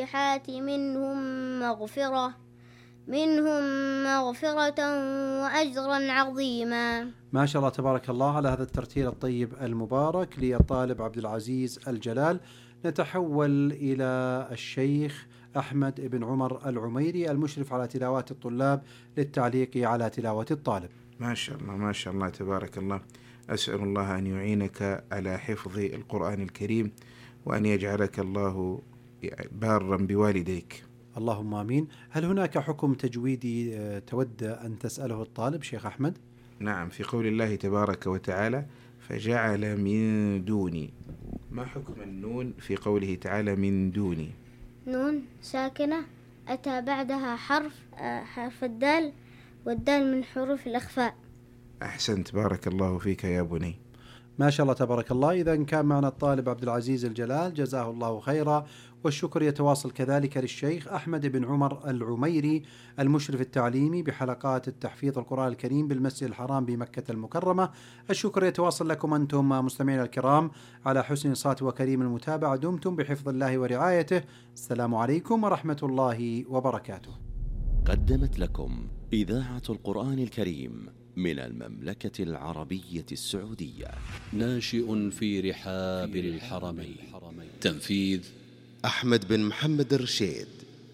منهم مغفرة وأجرا عظيما. ما شاء الله تبارك الله على هذا الترتيل الطيب المبارك للطالب عبد العزيز الجلال. نتحول إلى الشيخ أحمد بن عمر العميري المشرف على تلاوات الطلاب للتعليق على تلاوة الطالب. ما شاء الله ما شاء الله تبارك الله. أسأل الله أن يعينك على حفظ القرآن الكريم وأن يجعلك الله بارا بوالديك. اللهم آمين. هل هناك حكم تجويدي تود أن تسأله الطالب شيخ أحمد؟ نعم، في قول الله تبارك وتعالى فجعل من دوني. ما حكم النون في قوله تعالى من دوني؟ نون ساكنة أتى بعدها حرف الدال، والدال من حروف الإخفاء. أحسنت، بارك الله فيك يا بني. ما شاء الله تبارك الله. إذا كان معنا الطالب عبد العزيز الجلال جزاه الله خيرا، والشكر يتواصل كذلك للشيخ أحمد بن عمر العميري المشرف التعليمي بحلقات التحفيظ القرآن الكريم بالمسجد الحرام بمكة المكرمة. الشكر يتواصل لكم أنتم مستمعين الكرام على حسن صوت وكريم المتابعة. دمتم بحفظ الله ورعايته. السلام عليكم ورحمة الله وبركاته. قدمت لكم إذاعة القرآن الكريم من المملكة العربية السعودية. ناشئ في رحاب الحرمين. تنفيذ أحمد بن محمد الرشيد.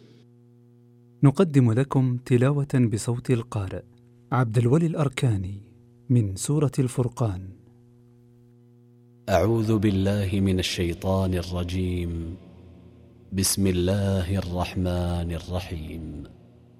نقدم لكم تلاوة بصوت القارئ عبد الولي الأركاني من سورة الفرقان. أعوذ بالله من الشيطان الرجيم. بسم الله الرحمن الرحيم.